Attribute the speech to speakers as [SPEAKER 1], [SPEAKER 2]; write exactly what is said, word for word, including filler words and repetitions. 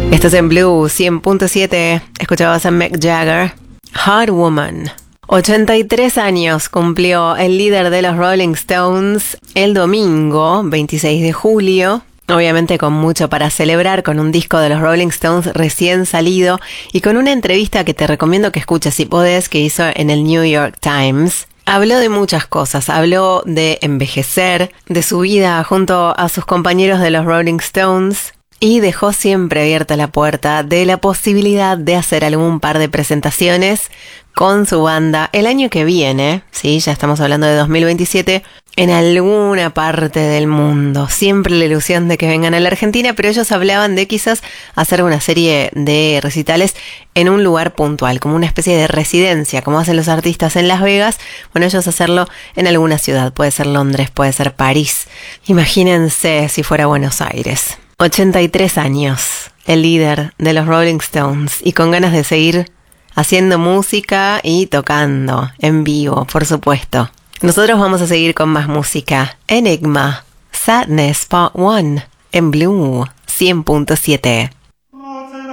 [SPEAKER 1] Estás en Blue cien punto siete. Escuchabas a Mick Jagger. Hard Woman. ochenta y tres años cumplió el líder de los Rolling Stones el domingo veintiséis de julio. Obviamente con mucho para celebrar, con un disco de los Rolling Stones recién salido y con una entrevista que te recomiendo que escuches si podés, que hizo en el New York Times. Habló de muchas cosas, habló de envejecer, de su vida junto a sus compañeros de los Rolling Stones y dejó siempre abierta la puerta de la posibilidad de hacer algún par de presentaciones con su banda el año que viene, sí, ya estamos hablando de dos mil veintisiete, en alguna parte del mundo. Siempre la ilusión de que vengan a la Argentina, pero ellos hablaban de quizás hacer una serie de recitales en un lugar puntual, como una especie de residencia, como hacen los artistas en Las Vegas. Bueno, ellos hacerlo en alguna ciudad, puede ser Londres, puede ser París. Imagínense si fuera Buenos Aires. ochenta y tres años, el líder de los Rolling Stones, y con ganas de seguir haciendo música y tocando en vivo, por supuesto. Nosotros vamos a seguir con más música. Enigma, Sadness Part uno, en Blue cien punto siete.